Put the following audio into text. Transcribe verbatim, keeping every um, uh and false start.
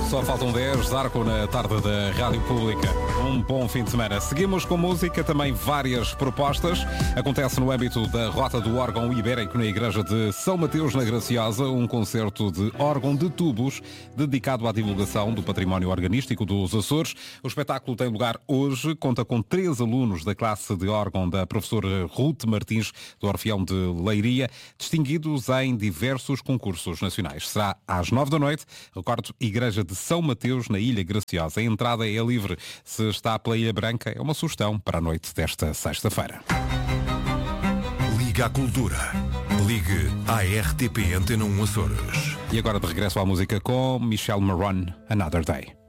Só faltam dez, Zarco na tarde da Rádio Pública. Um bom fim de semana. Seguimos com música, também várias propostas. Acontece no âmbito da Rota do Órgão Ibérico na Igreja de São Mateus, na Graciosa, um concerto de órgão de tubos dedicado à divulgação do património organístico dos Açores. O espetáculo tem lugar hoje, conta com três alunos da classe de órgão da professora Ruth Martins, do Orfeão de Leiria, distinguidos em diversos concursos nacionais. Será às nove da noite, recordo, Igreja de São Mateus, na Ilha Graciosa. A entrada é livre. Se está pela Ilha Branca, é uma sugestão para a noite desta sexta-feira. Liga à Cultura. Ligue à R T P Antena um Açores. E agora de regresso à música com Michelle Marron, Another Day.